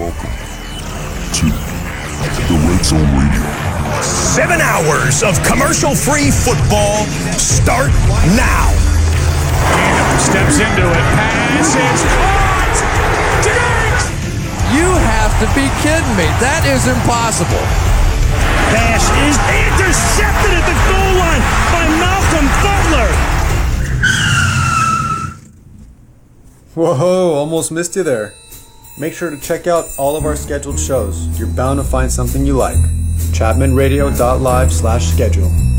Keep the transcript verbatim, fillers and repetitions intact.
Welcome to the Red Zone Radio. Seven hours of commercial-free football start now. Steps into it. Pass is caught. You have to be kidding me. That is impossible. Pass is intercepted at the goal line by Malcolm Butler. Whoa, almost missed you there. Make sure to check out all of our scheduled shows. You're bound to find something you like. chapman radio dot live slash schedule.